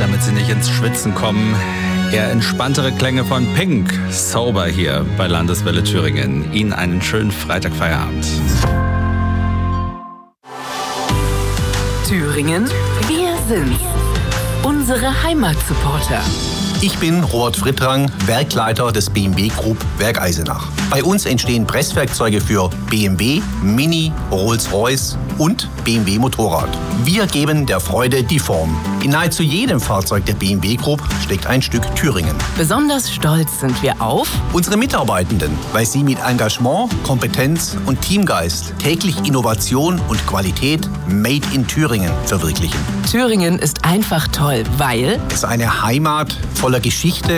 damit Sie nicht ins Schwitzen kommen. Eher entspanntere Klänge von Pink, Sober hier bei Landeswelle Thüringen. Ihnen einen schönen Freitagfeierabend. Thüringen, wir sind's. Unsere Heimatsupporter. Ich bin Robert Frittrang, Werkleiter des BMW Group Werk Eisenach. Bei uns entstehen Presswerkzeuge für BMW, Mini, Rolls-Royce und BMW Motorrad. Wir geben der Freude die Form. In nahezu jedem Fahrzeug der BMW Group steckt ein Stück Thüringen. Besonders stolz sind wir auf Unsere Mitarbeitenden, weil sie mit Engagement, Kompetenz und Teamgeist täglich Innovation und Qualität Made in Thüringen verwirklichen. Thüringen ist einfach toll, weil Es ist eine Heimat voller Geschichte,